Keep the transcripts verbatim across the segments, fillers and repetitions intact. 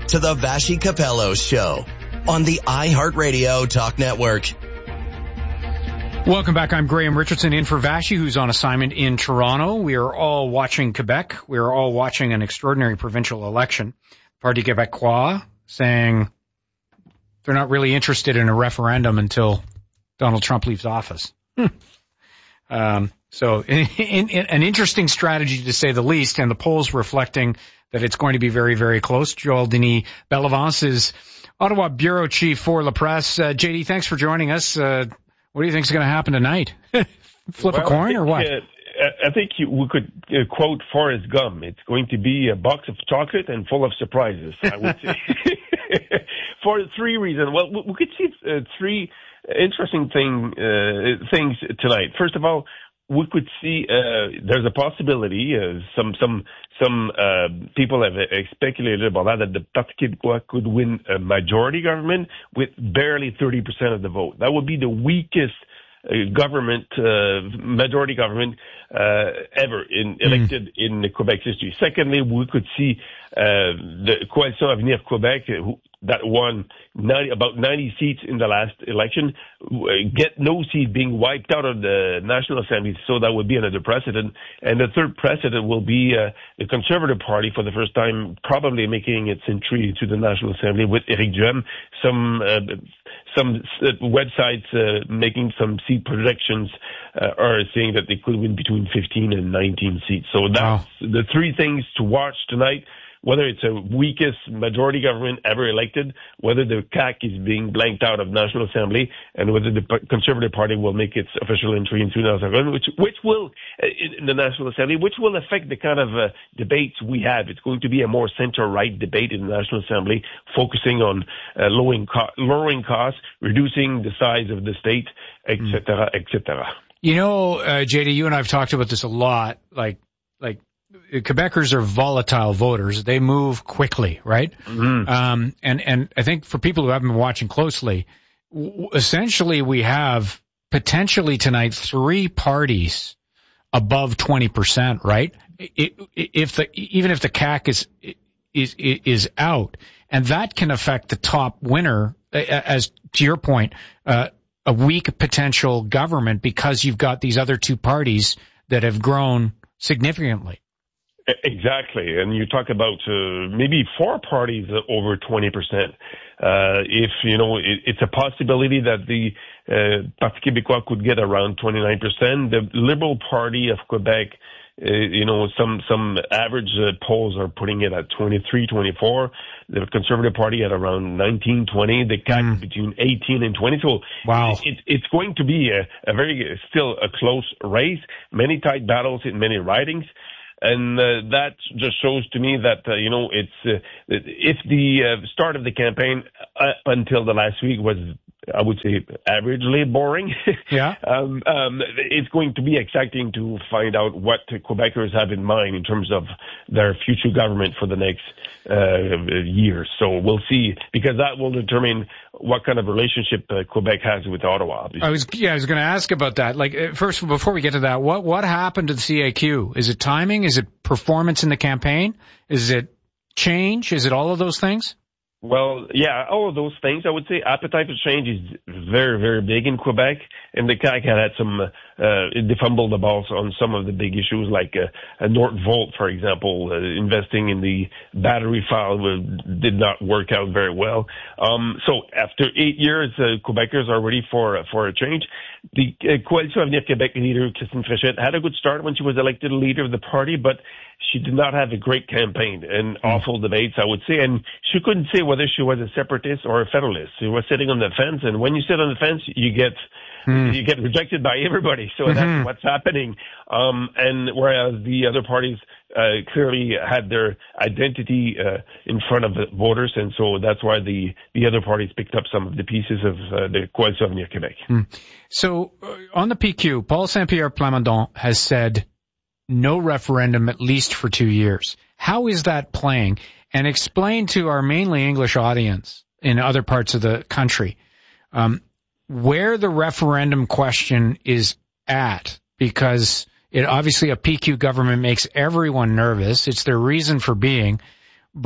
to the Vassy Capello Show on the iHeartRadio Talk Network. Welcome back. I'm Graham Richardson in for Vassy, who's on assignment in Toronto. We are all watching Quebec. We are all watching an extraordinary provincial election. Parti Québécois saying they're not really interested in a referendum until Donald Trump leaves office. Hmm. Um, so in, in, in, an interesting strategy to say the least, and the polls reflecting that it's going to be very, very close. Joel Denis Bellavance is Ottawa Bureau Chief for La Presse. Uh, J D, thanks for joining us. Uh, what do you think is going to happen tonight? Flip well, a coin think, or what? Uh, I think you, we could uh, quote Forrest Gump. It's going to be a box of chocolate and full of surprises, I would say. For three reasons. Well, we could see uh, three interesting thing, uh, things tonight. First of all, we could see uh, there's a possibility. Uh, some some some uh, people have uh, speculated about that that the Parti Québécois could win a majority government with barely thirty percent of the vote. That would be the weakest uh, government, uh, majority government uh, ever in, elected mm. in Quebec's history. Secondly, we could see uh, the Coalition Avenir Québec, who, that won ninety, about ninety seats in the last election, get no seat being wiped out of the National Assembly. So that would be another precedent. And the third precedent will be uh, the Conservative Party for the first time probably making its entry to the National Assembly with Éric Duhem. Some uh, some uh, websites uh, making some seat projections uh, are saying that they could win between fifteen and nineteen seats. So that's wow. the three things to watch tonight. Whether it's a weakest majority government ever elected, whether the C A Q is being blanked out of National Assembly, and whether the Conservative Party will make its official entry in two thousand eleven, which, which will, in the National Assembly, which will affect the kind of uh, debates we have. It's going to be a more center-right debate in the National Assembly, focusing on uh, lowering, co- lowering costs, reducing the size of the state, et cetera, et cetera. You know, uh, J D, you and I have talked about this a lot, like, like, Quebecers are volatile voters. They move quickly, right? Mm-hmm. Um, and, and I think for people who haven't been watching closely, w- essentially we have potentially tonight three parties above twenty percent, right? It, it, if the, even if the C A C is, is, is out, and that can affect the top winner, as to your point, uh, a weak potential government because you've got these other two parties that have grown significantly. Exactly. And you talk about uh, maybe four parties over twenty percent. Uh, if, you know, it, it's a possibility that the uh, Parti Québécois could get around twenty-nine percent. The Liberal Party of Quebec, uh, you know, some some average uh, polls are putting it at twenty-three, twenty-four. The Conservative Party at around nineteen, twenty. The C A C mm. between eighteen and twenty. So wow. it, it's going to be a, a very, still a close race, many tight battles in many ridings. And uh, that just shows to me that, uh, you know, it's uh, if the uh, start of the campaign up until the last week was, I would say, averagely boring, yeah. um, um, it's going to be exciting to find out what Quebecers have in mind in terms of their future government for the next uh, year. So we'll see, because that will determine what kind of relationship uh, Quebec has with Ottawa. Obviously. I was, yeah, I was going to ask about that. Like, first, before we get to that, what what happened to the C A Q? Is it timing? Is it performance in the campaign? Is it change? Is it all of those things? Well, yeah, all of those things. I would say appetite for change is very, very big in Quebec, and the C A C had some, uh, they fumbled the balls on some of the big issues, like uh, Northvolt, for example, uh, investing in the battery file did not work out very well. Um, so after eight years, uh, Quebecers are ready for for a change. The uh, Coalition Avenir Québec leader, Christine Fréchette, had a good start when she was elected leader of the party, but she did not have a great campaign and awful debates, I would say. And she couldn't say whether she was a separatist or a federalist. She was sitting on the fence, and when you sit on the fence, you get mm. you get rejected by everybody. So mm-hmm. that's what's happening. Um, and whereas the other parties uh, clearly had their identity uh, in front of the voters, and so that's why the the other parties picked up some of the pieces of uh, the Coalition Avenir Québec. Mm. So uh, on the P Q, Paul Saint-Pierre Plamondon has said no referendum at least for two years. How is that playing? And explain to our mainly English audience in other parts of the country um, where the referendum question is at, because it obviously a P Q government makes everyone nervous. It's their reason for being. But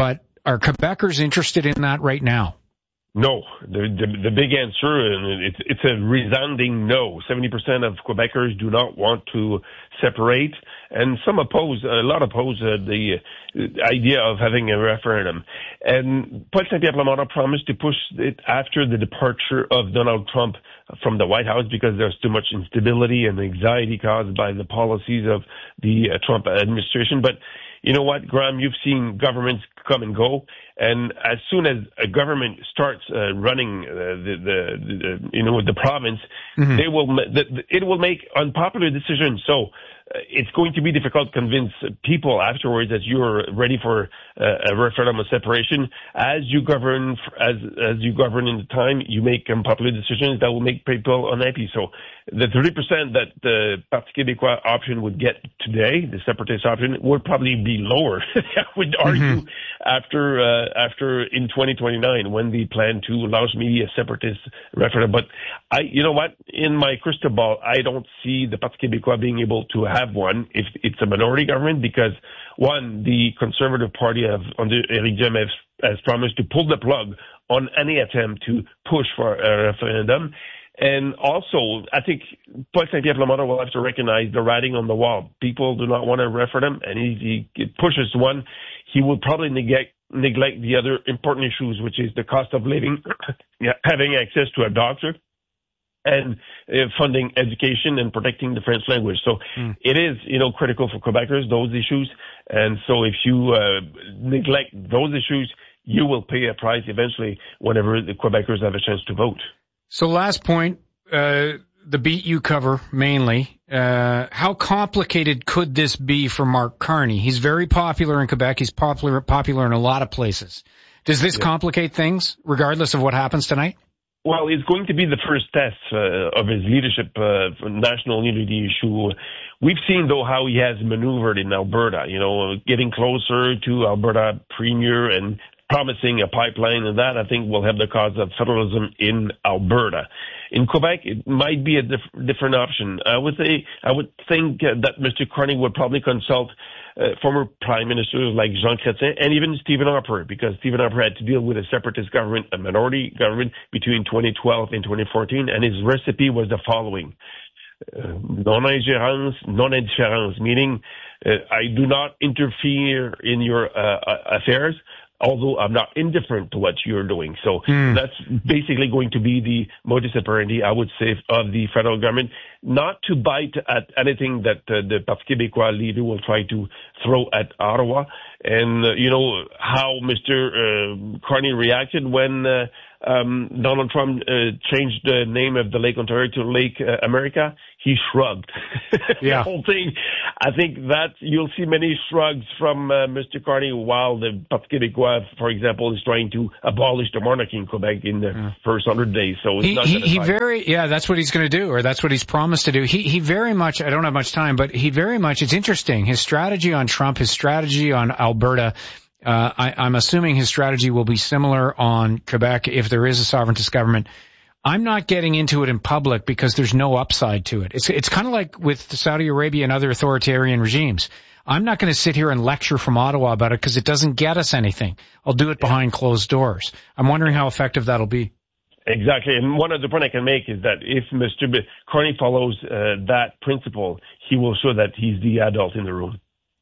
Are Quebecers interested in that right now? No. The, the, the big answer, and it's, it's a resounding no. seventy percent of Quebecers do not want to separate, and some oppose, a lot oppose uh, the uh, idea of having a referendum. And Paul Saint-Pierre Plamondon promised to push it after the departure of Donald Trump from the White House because there's too much instability and anxiety caused by the policies of the uh, Trump administration. But you know what, Graham, you've seen governments come and go, and as soon as a government starts uh, running uh, the, the, the, you know, the province, mm-hmm. they will, the, it will make unpopular decisions. So uh, it's going to be difficult to convince people afterwards that you're ready for uh, a referendum of separation. As you govern, as as you govern in the time, you make unpopular decisions that will make people unhappy. So the thirty percent that the Parti Québécois option would get today, the separatist option, would probably be lower. I would argue mm-hmm. after uh, after in twenty twenty-nine when they plan to launch maybe a separatist referendum. But I, you know what, in my crystal ball, I don't see the Parti Québécois being able to have one if it's a minority government because one, the Conservative Party have, under Éric Duhem has, has promised to pull the plug on any attempt to push for a referendum. And also, I think Paul Saint-Pierre Plamondon will have to recognize the writing on the wall. People do not want a referendum, and if he pushes one, he will probably neglect, neglect the other important issues, which is the cost of living, having access to a doctor, and uh, funding education and protecting the French language. So mm. it is, you know, critical for Quebecers, those issues. And so if you uh, neglect those issues, you will pay a price eventually whenever the Quebecers have a chance to vote. So last point, uh, the beat you cover mainly, uh, how complicated could this be for Mark Carney? He's very popular in Quebec. He's popular, popular in a lot of places. Does this yeah. complicate things regardless of what happens tonight? Well, it's going to be the first test uh, of his leadership uh, for national unity issue. We've seen, though, how he has maneuvered in Alberta, you know, getting closer to Alberta Premier and promising a pipeline, and that, I think, will have the cause of federalism in Alberta. In Quebec, it might be a diff- different option. I would say, I would think uh, that Mister Carney would probably consult uh, former prime ministers like Jean Chrétien and even Stephen Harper, because Stephen Harper had to deal with a separatist government, a minority government between twenty twelve and twenty fourteen, and his recipe was the following. Uh, non-ingérence, non-indifference, meaning uh, I do not interfere in your uh, affairs, although I'm not indifferent to what you're doing. So mm. that's basically going to be the modus operandi, I would say, of the federal government, not to bite at anything that uh, the Parti Québécois leader will try to throw at Ottawa. And, uh, you know, how Mister Uh, Carney reacted when uh, um, Donald Trump uh, changed the name of the Lake Ontario to Lake uh, America. He shrugged. Yeah. The whole thing. I think that you'll see many shrugs from uh, Mister Carney while the Parti Québécois, for example, is trying to abolish the monarchy in Quebec in the yeah. first hundred days. So it's he, not he, he fight. very, yeah, that's what he's going to do, or that's what he's promised to do. He, he very much, I don't have much time, but he very much, it's interesting. His strategy on Trump, his strategy on Alberta, uh, I, I'm assuming his strategy will be similar on Quebec if there is a sovereigntist government. I'm not getting into it in public because there's no upside to it. It's it's kind of like with Saudi Arabia and other authoritarian regimes. I'm not going to sit here and lecture from Ottawa about it because it doesn't get us anything. I'll do it behind closed doors. I'm wondering how effective that'll be. Exactly. And one other point I can make is that if Mister B- Carney follows uh, that principle, he will show that he's the adult in the room.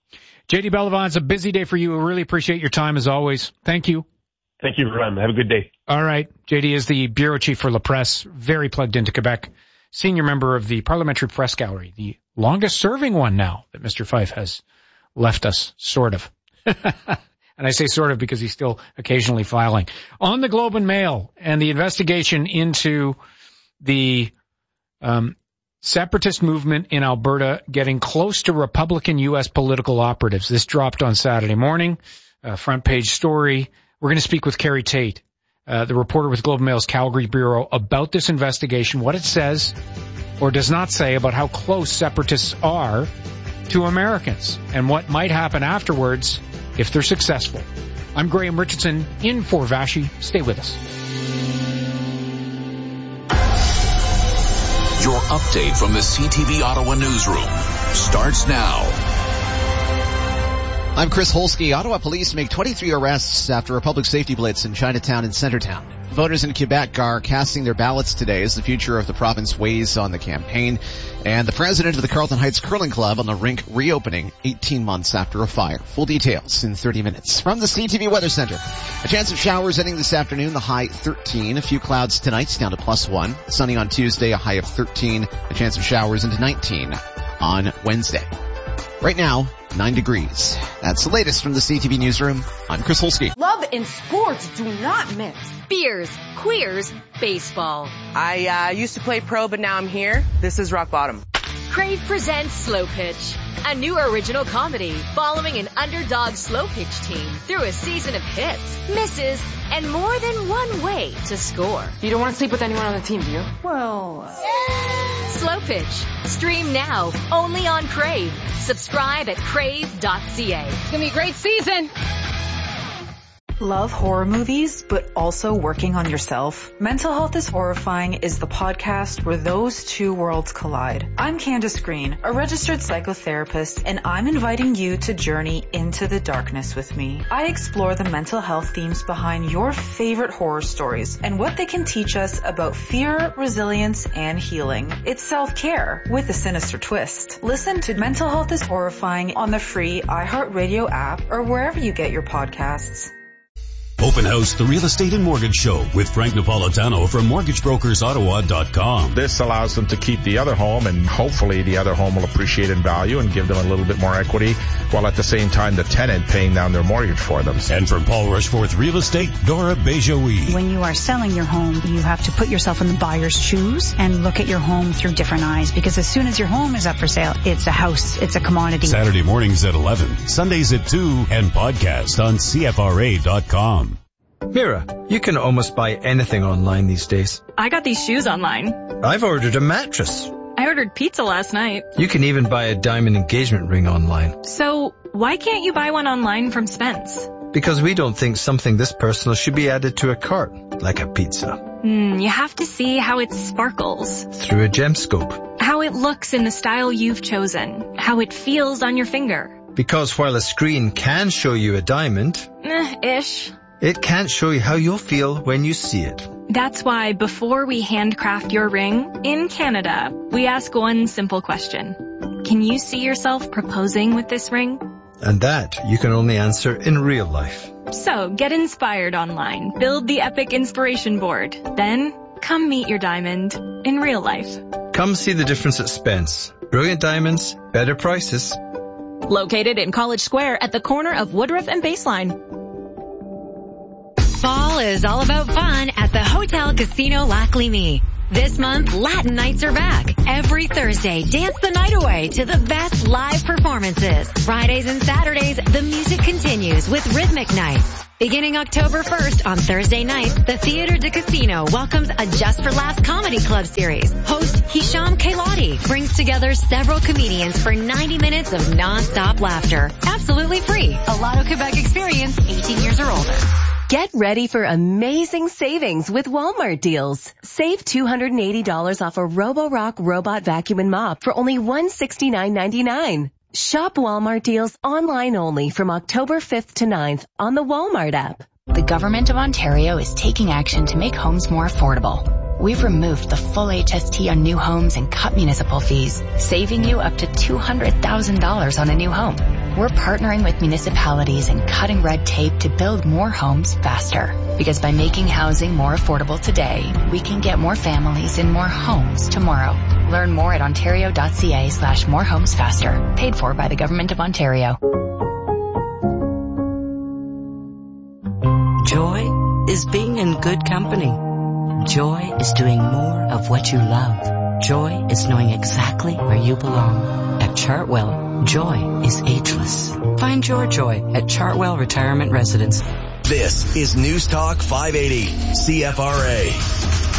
J D Bellevon, it's a busy day for you. I really appreciate your time as always. Thank you. Thank you, Ron. Have a good day. All right. J D is the bureau chief for La Presse, very plugged into Quebec, senior member of the Parliamentary Press Gallery, the longest serving one now that Mister Fife has left us, sort of. And I say sort of because he's still occasionally filing. On the Globe and Mail and the investigation into the um, separatist movement in Alberta getting close to Republican U S political operatives. This dropped on Saturday morning, uh, front page story. We're going to speak with Kerry Tate, uh, the reporter with Globe and Mail's Calgary Bureau, about this investigation, what it says or does not say about how close separatists are to Americans and what might happen afterwards if they're successful. I'm Graham Richardson in for Vashi. Stay with us. Your update from the C T V Ottawa newsroom starts now. I'm Chris Holsky. Ottawa police make twenty-three arrests after a public safety blitz in Chinatown and Centertown. Voters in Quebec are casting their ballots today as the future of the province weighs on the campaign. And the president of the Carlton Heights Curling Club on the rink reopening eighteen months after a fire. Full details in thirty minutes. From the C T V Weather Center. A chance of showers ending this afternoon, the high thirteen. A few clouds tonight, down to plus one. Sunny on Tuesday, a high of thirteen. A chance of showers into nineteen on Wednesday. Right now, nine degrees. That's the latest from the C T V Newsroom. I'm Chris Holsky. Love and sports do not mix. Beers, queers, baseball. I uh, used to play pro, but now I'm here. This is rock bottom. Crave presents Slow Pitch, a new original comedy following an underdog slow pitch team through a season of hits, misses, and more than one way to score. You don't want to sleep with anyone on the team, do you? Well... Slow Pitch. Stream now, only on Crave. Subscribe at crave dot c a. It's gonna be a great season. Love horror movies, but also working on yourself? Mental Health is Horrifying is the podcast where those two worlds collide. I'm Candace Green, a registered psychotherapist, and I'm inviting you to journey into the darkness with me. I explore the mental health themes behind your favorite horror stories and what they can teach us about fear, resilience, and healing. It's self-care with a sinister twist. Listen to Mental Health is Horrifying on the free iHeartRadio app or wherever you get your podcasts. Open House, the Real Estate and Mortgage Show with Frank Napolitano from mortgage brokers ottawa dot com. This allows them to keep the other home, and hopefully the other home will appreciate in value and give them a little bit more equity, while at the same time the tenant paying down their mortgage for them. And from Paul Rushforth Real Estate, Dora Bejoui. When you are selling your home, you have to put yourself in the buyer's shoes and look at your home through different eyes, because as soon as your home is up for sale, it's a house, it's a commodity. Saturday mornings at eleven, Sundays at two, and podcast on C F R A dot com. Mira, you can almost buy anything online these days. I got these shoes online. I've ordered a mattress. I ordered pizza last night. You can even buy a diamond engagement ring online. So, why can't you buy one online from Spence? Because we don't think something this personal should be added to a cart, like a pizza. Hmm, you have to see how it sparkles. Through a gemscope. How it looks in the style you've chosen. How it feels on your finger. Because while a screen can show you a diamond... Eh, ish. It can't show you how you'll feel when you see it. That's why before we handcraft your ring, in Canada, we ask one simple question. Can you see yourself proposing with this ring? And that you can only answer in real life. So get inspired online. Build the epic inspiration board. Then come meet your diamond in real life. Come see the difference at Spence. Brilliant diamonds, better prices. Located in College Square at the corner of Woodruff and Baseline. Fall is all about fun at the Hotel Casino Lac Lévis. This month, Latin nights are back. Every Thursday, dance the night away to the best live performances. Fridays and Saturdays, the music continues with Rhythmic Nights. Beginning October first on Thursday nights, the Theatre de Casino welcomes a Just for Laughs comedy club series. Host Hisham Kailati brings together several comedians for ninety minutes of non-stop laughter. Absolutely free. A Lotto Quebec experience, eighteen years or older. Get ready for amazing savings with Walmart deals. Save two hundred eighty dollars off a Roborock robot vacuum and mop for only one hundred sixty-nine ninety-nine. Shop Walmart deals online only from October fifth to ninth on the Walmart app. The Government of Ontario is taking action to make homes more affordable. We've removed the full H S T on new homes and cut municipal fees, saving you up to two hundred thousand dollars on a new home. We're partnering with municipalities and cutting red tape to build more homes faster. Because by making housing more affordable today, we can get more families in more homes tomorrow. Learn more at ontario.ca slash more homes faster. Paid for by the Government of Ontario. Joy is being in good company. Joy is doing more of what you love. Joy is knowing exactly where you belong. At Chartwell, joy is ageless. Find your joy at Chartwell Retirement Residence. This is News Talk five eighty, C F R A.